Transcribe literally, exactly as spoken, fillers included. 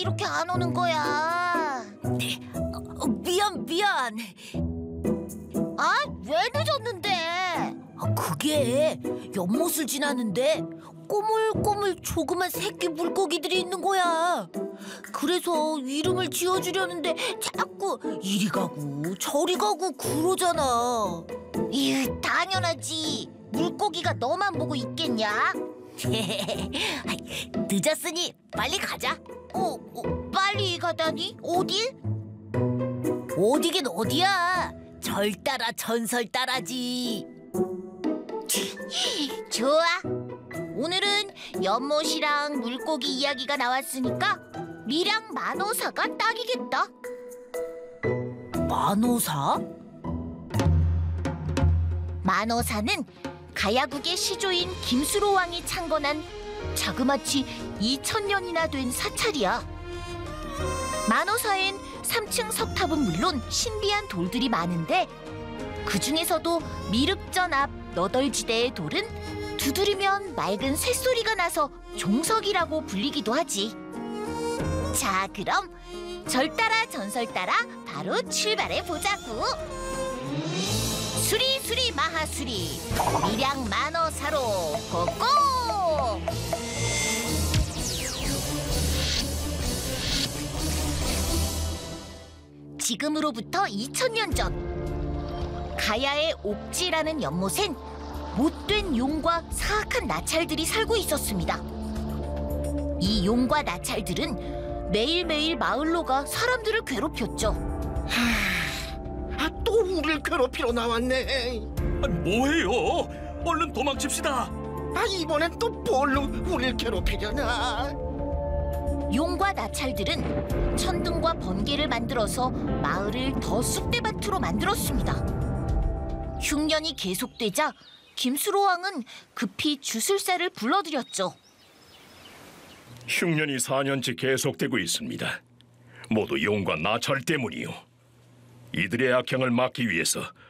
이렇게 안 오는 거야? 어, 미안 미안. 아, 왜 늦었는데? 아, 그게 연못을 지나는데 꼬물꼬물 조그만 새끼 물고기들이 있는 거야. 그래서 이름을 지어주려는데 자꾸 이리 가고 저리 가고 그러잖아. 이유, 당연하지. 물고기가 너만 보고 있겠냐? 늦었으니 빨리 가자. 어, 어, 빨리 가다니? 어딜? 어디긴 어디야. 절 따라 전설 따라지. 좋아. 오늘은 연못이랑 물고기 이야기가 나왔으니까 미랑 만호사가 딱이겠다. 만호사? 만호사는 가야국의 시조인 김수로 왕이 창건한 자그마치 이천 년이나 된 사찰이야. 만호사엔 삼 층 석탑은 물론 신비한 돌들이 많은데 그 중에서도 미륵전 앞 너덜지대의 돌은 두드리면 맑은 쇳소리가 나서 종석이라고 불리기도 하지. 자, 그럼 절 따라 전설 따라 바로 출발해 보자고. 수리 수리 마하수리 미량 만호사로 고고! 지금으로부터 이천 년 전 가야의 옥지라는 연못엔 못된 용과 사악한 나찰들이 살고 있었습니다. 이 용과 나찰들은 매일매일 마을로 가 사람들을 괴롭혔죠. 아, 또 우릴 괴롭히러 나왔네. 뭐해요? 얼른 도망칩시다. 아, 이번엔 또 뭘로 우릴 괴롭히려나? 용과 나찰들은 천둥과 번개를 만들어서 마을을 더 쑥대밭으로 만들었습니다. 흉년이 계속되자 김수로 왕은 급히 주술사를 불러들였죠. 흉년이 사 년째 계속되고 있습니다. 모두 용과 나찰 때문이요. 이들의 악행을 막기 위해서